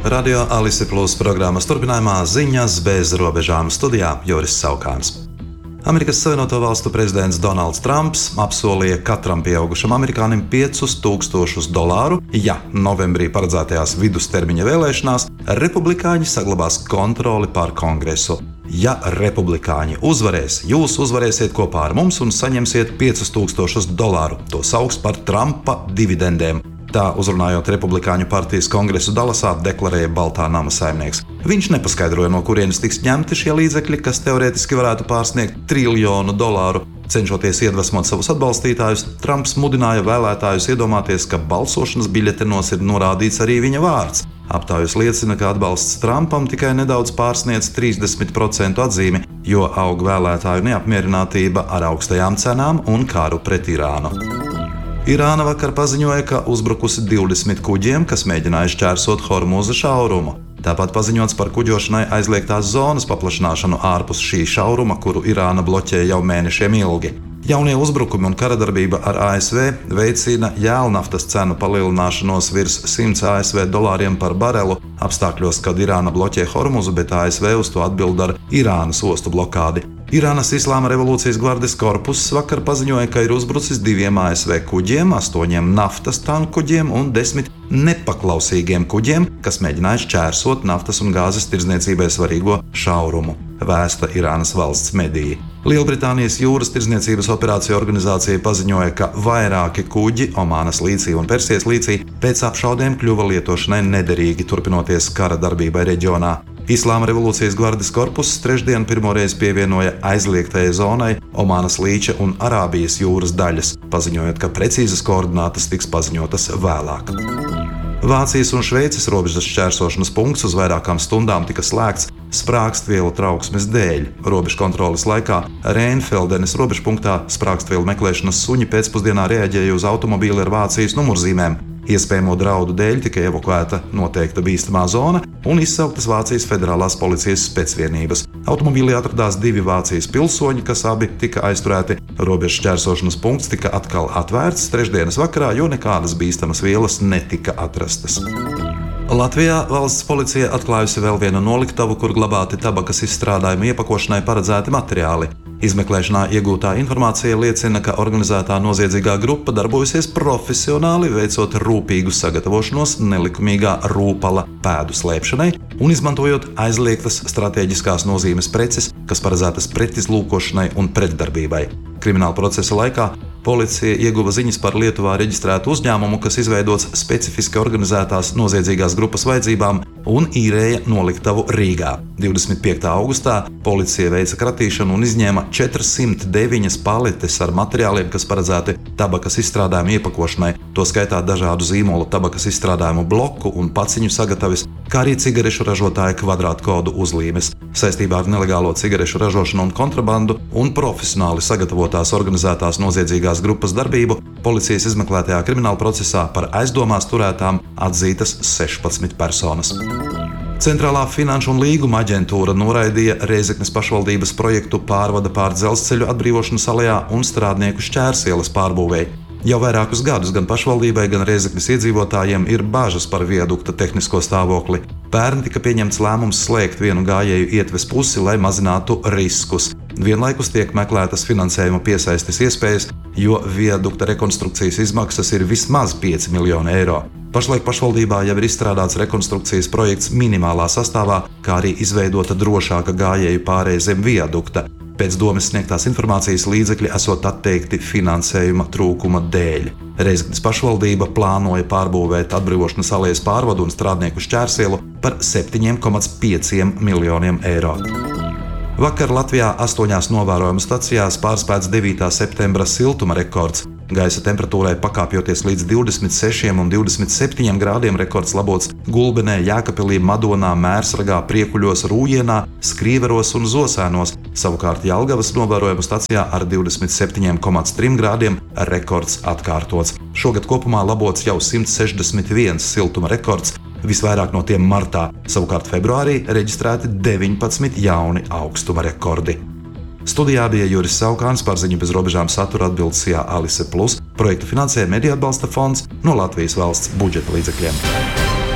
Radio Alise Plus programmas turpinājumā ziņas bez robežām studijā Joris Saukāns. Amerikas Savienoto Valstu prezidents Donalds Trumps apsolīja katram pieaugušam amerikānim $5,000, ja novembrī paredzētajās vidustermiņa vēlēšanās republikāņi saglabās kontroli pār Kongresu. Ja republikāņi uzvarēs, jūs uzvarēsiet kopā ar mums un saņemsiet $5,000. To sauks par Trumpa dividendēm. Tā uzrunājot republikāņu partijas kongresu Dalasā, deklarēja Baltā nama saimnieks. Viņš nepaskaidroja, no kurienes tiks ņemti šie līdzekļi, kas teorētiski varētu pārsniegt $1 triljonu. Cenšoties iedvesmot savus atbalstītājus, Trumps mudināja vēlētājus iedomāties, ka balsošanas biļetenos ir norādīts arī viņa vārds. Aptaujas liecina, ka atbalsts Trumpam tikai nedaudz pārsniedz 30% atzīmi, jo aug vēlētāju neapmierinātība ar augstajām cenām un karu pret Irānu. Irāna vakar paziņoja, ka uzbrukusi 20 kuģiem, kas mēģināja šķērsot Hormuza šaurumu. Tāpat paziņots par kuģošanai aizliegtās zonas paplašināšanu ārpus šī šauruma, kuru Irāna bloķē jau mēnešiem ilgi. Jaunie uzbrukumi un karadarbība ar ASV veicina jēlnaftas cenu palielināšanos virs $100 par barelu apstākļos, kad Irāna bloķē Hormuzu, bet ASV uz to atbild ar Irānas ostu blokādi. Irānas Islāma revolūcijas gvardes korpuss vakar paziņoja, ka ir uzbrucis 2 ASV kuģiem, 8 naftas tankuģiem un 10 nepaklausīgiem kuģiem, kas mēģināja šķērsot naftas un gāzes tirdzniecībai svarīgo šaurumu, vēsta Irānas valsts mediji. Lielbritānijas jūras tirdzniecības operāciju organizācija paziņoja, ka vairāki kuģi Omānas līcī un Persijas līcī pēc apšaudēm kļuva lietošanai nederīgi, turpinoties kara darbībai reģionā. Islāma revolūcijas gvardes korpuss trešdien pirmoreiz pievienoja aizliegtajai zonai Omānas līča un Arābijas jūras daļas, paziņojot, ka precīzas koordinātas tiks paziņotas vēlāk. Vācijas un Šveices robežas šķērsošanas punkts uz vairākām stundām tika slēgts sprākstvielu trauksmes dēļ. Robežu kontroles laikā Reinfeldenes robežpunktā sprākstvielu meklēšanas suņi pēcpusdienā reaģēja uz automobīli ar Vācijas numurzīmēm. Iespējamo draudu dēļ tika evakuēta noteikta bīstamā zona un izsauktas Vācijas federālās policijas specvienības. Automobīlī atradās 2 Vācijas pilsoņi, kas abi tika aizturēti. Robežu šķērsošanas punkts tika atkal atvērts trešdienas vakarā, jo nekādas bīstamas vielas netika atrastas. Latvijā valsts policija atklājusi vēl vienu noliktavu, kur glabāti tabakas izstrādājumu iepakošanai paredzēti materiāli. Izmeklēšanā iegūtā informācija liecina, ka organizētā noziedzīgā grupa darbojusies profesionāli, veicot rūpīgu sagatavošanos nelikumīgā rūpala pēdu slēpšanai un izmantojot aizliegtas stratēģiskās nozīmes preces, kas paredzētas pretizlūkošanai un pretdarbībai. Krimināla procesa laikā policija ieguva ziņas par Lietuvā reģistrētu uzņēmumu, kas izveidots specifiski organizētās noziedzīgās grupas vajadzībām un īrēja noliktavu Rīgā. 25. augustā policija veica kratīšanu un izņēma 409 paletes ar materiāliem, kas paredzēti tabakas izstrādājumu iepakošanai, to skaitā dažādu zīmolu tabakas izstrādājumu bloku un paciņu sagatavis, kā arī cigarešu ražotāja kvadrātkodu uzlīmes. Saistībā ar nelegālo cigarešu ražošanu un kontrabandu un profesionāli sagatavotās organizētās noziedzīgās grupas darbību policijas izmeklētajā krimināla procesā par aizdomās turētām atzītas 16 personas. Centrālā finanšu un līguma aģentūra noraidīja Rēzeknes pašvaldības projektu pārvada pār dzelzceļu atbrīvošanu Salajā un Strādnieku šķērsielas pārbūvēi. Jau vairākus gadus gan pašvaldībai, gan Rēzeknes iedzīvotājiem ir bažas par viadukta tehnisko stāvokli. Pērn tika pieņemts lēmums slēgt vienu gājēju ietves pusi, lai mazinātu riskus. Vienlaikus tiek meklētas finansējuma piesaistes iespējas, jo viadukta rekonstrukcijas izmaksas ir vismaz €5 miljoni. Pašlaik pašvaldībā jau ir izstrādāts rekonstrukcijas projekts minimālā sastāvā, kā arī izveidota drošāka gājēju pārēja zem viadukta. Pēc domes sniegtās informācijas līdzekļi esot atteikti finansējuma trūkuma dēļ. Rēzeknes pašvaldība plānoja pārbūvēt atbrīvošanas alejas pārvadu un Strādnieku šķērsielu par €7,5 miljoniem. Vakar Latvijā 8 novērojumu stacijās pārspēts 9. septembra siltuma rekords. Gaisa temperatūrai pakāpjoties līdz 26 un 27 grādiem rekords labots Gulbenē, Jēkabpilī, Madonā, Mērsragā, Priekuļos, Rūjienā, Skrīveros un Zosēnos. Savukārt Jelgavas novērojumu stacijā ar 27,3 grādiem rekords atkārtots. Šogad kopumā labots jau 161 siltuma rekords, visvairāk no tiem martā. Savukārt februārī reģistrēti 19 jauni augstuma rekordi. Studijā bija Joris Saukāns, par ziņu bez robežām satura atbildes Alise Plus. Projektu finansē Mediju atbalsta fonds no Latvijas valsts budžeta līdzekļiem.